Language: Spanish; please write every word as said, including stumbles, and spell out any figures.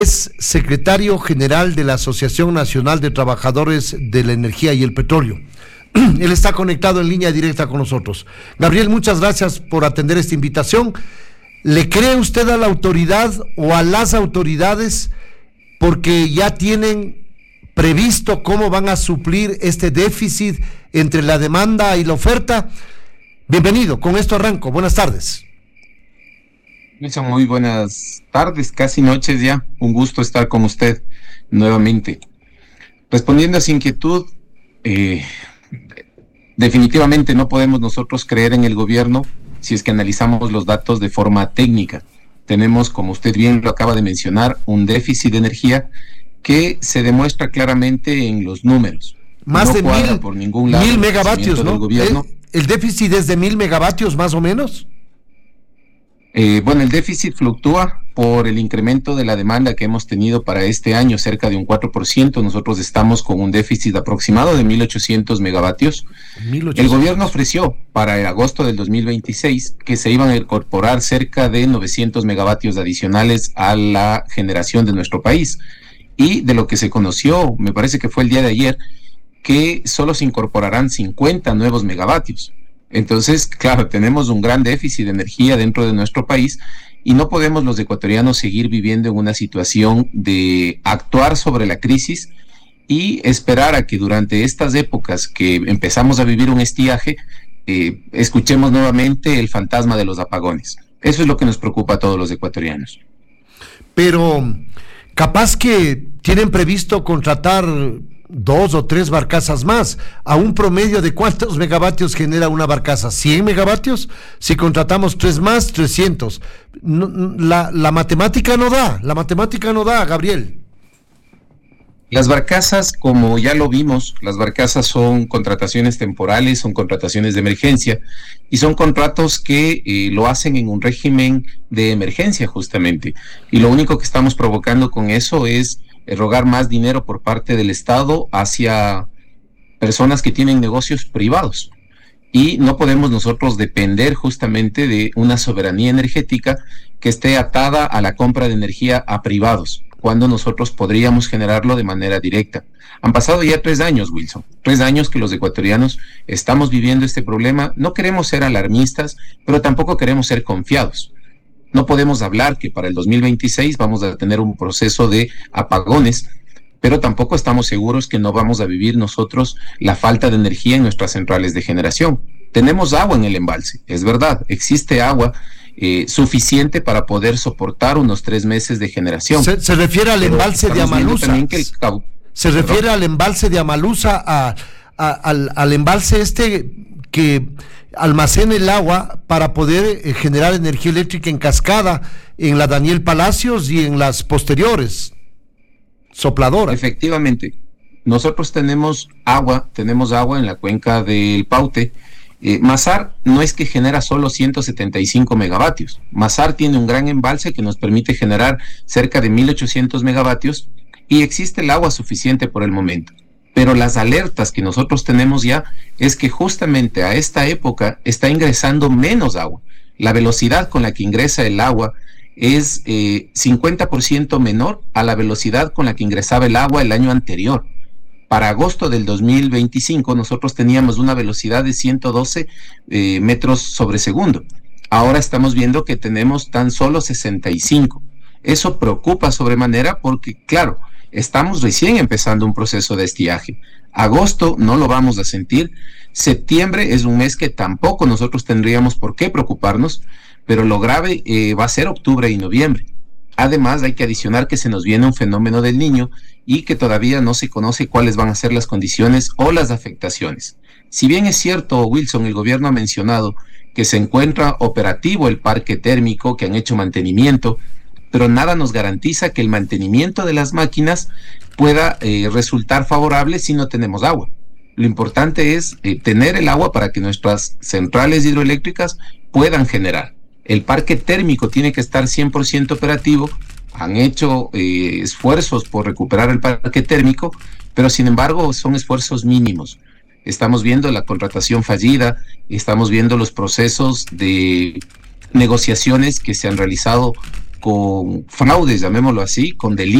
Es secretario general de la Asociación Nacional de Trabajadores de la Energía y el Petróleo. Él está conectado en línea directa con nosotros. Gabriel, muchas gracias por atender esta invitación. ¿Le cree usted a la autoridad o a las autoridades porque ya tienen previsto cómo van a suplir este déficit entre la demanda y la oferta? Bienvenido, con esto arranco. Buenas tardes. Muy buenas tardes, casi noches ya. Un gusto estar con usted nuevamente. Respondiendo a su inquietud, eh, definitivamente no podemos nosotros creer en el gobierno si es que analizamos los datos de forma técnica. Tenemos, como usted bien lo acaba de mencionar, un déficit de energía que se demuestra claramente en los números. Más no de mil, por ningún lado mil megavatios, ¿no? Gobierno. ¿El, el déficit es de mil megavatios más o menos? Eh, bueno, el déficit fluctúa por el incremento de la demanda que hemos tenido para este año, cerca de un cuatro por ciento. Nosotros estamos con un déficit aproximado de mil ochocientos megavatios. mil ochocientos. El gobierno ofreció para agosto del dos mil veintiséis que se iban a incorporar cerca de novecientos megavatios adicionales a la generación de nuestro país. Y de lo que se conoció, me parece que fue el día de ayer, que solo se incorporarán cincuenta nuevos megavatios. Entonces, claro, tenemos un gran déficit de energía dentro de nuestro país y no podemos los ecuatorianos seguir viviendo en una situación de actuar sobre la crisis y esperar a que durante estas épocas que empezamos a vivir un estiaje, eh, escuchemos nuevamente el fantasma de los apagones. Eso es lo que nos preocupa a todos los ecuatorianos. Pero capaz que tienen previsto contratar dos o tres barcazas más, a un promedio de ¿cuántos megavatios genera una barcaza? ¿cien megavatios? Si contratamos tres más, trescientos. No, la, la matemática no da, la matemática no da, Gabriel. Las barcazas, como ya lo vimos, las barcazas son contrataciones temporales, son contrataciones de emergencia y son contratos que eh, lo hacen en un régimen de emergencia justamente. Y lo único que estamos provocando con eso es rogar más dinero por parte del Estado hacia personas que tienen negocios privados. Y no podemos nosotros depender justamente de una soberanía energética que esté atada a la compra de energía a privados, cuando nosotros podríamos generarlo de manera directa. Han pasado ya tres años, Wilson, tres años que los ecuatorianos estamos viviendo este problema. No queremos ser alarmistas, pero tampoco queremos ser confiados. No podemos hablar que para el dos mil veintiséis vamos a tener un proceso de apagones, pero tampoco estamos seguros que no vamos a vivir nosotros la falta de energía en nuestras centrales de generación. Tenemos agua en el embalse, es verdad, existe agua eh, suficiente para poder soportar unos tres meses de generación. Se, se refiere al embalse de Amalusa. El... Se refiere Perdón. al embalse de Amalusa, a, a, al, al embalse este que almacena el agua para poder eh, generar energía eléctrica en cascada en la Daniel Palacios y en las posteriores sopladoras. Efectivamente, nosotros tenemos agua, tenemos agua en la cuenca del Paute. Eh, Mazar no es que genera solo ciento setenta y cinco megavatios. Mazar tiene un gran embalse que nos permite generar cerca de mil ochocientos megavatios y existe el agua suficiente por el momento. Pero las alertas que nosotros tenemos ya es que justamente a esta época está ingresando menos agua. La velocidad con la que ingresa el agua es eh, cincuenta por ciento menor a la velocidad con la que ingresaba el agua el año anterior. Para agosto del dos mil veinticinco nosotros teníamos una velocidad de ciento doce eh, metros sobre segundo. Ahora estamos viendo que tenemos tan solo sesenta y cinco. Eso preocupa sobremanera porque, claro, estamos recién empezando un proceso de estiaje. Agosto no lo vamos a sentir. Septiembre es un mes que tampoco nosotros tendríamos por qué preocuparnos, pero lo grave eh, va a ser octubre y noviembre. Además, hay que adicionar que se nos viene un fenómeno del Niño y que todavía no se conoce cuáles van a ser las condiciones o las afectaciones. Si bien es cierto, Wilson, el gobierno ha mencionado que se encuentra operativo el parque térmico, que han hecho mantenimiento, pero nada nos garantiza que el mantenimiento de las máquinas pueda eh, resultar favorable si no tenemos agua. Lo importante es eh, tener el agua para que nuestras centrales hidroeléctricas puedan generar. El parque térmico tiene que estar cien por ciento operativo. Han hecho eh, esfuerzos por recuperar el parque térmico, pero sin embargo son esfuerzos mínimos. Estamos viendo la contratación fallida, estamos viendo los procesos de negociaciones que se han realizado con fraudes, llamémoslo así, con delitos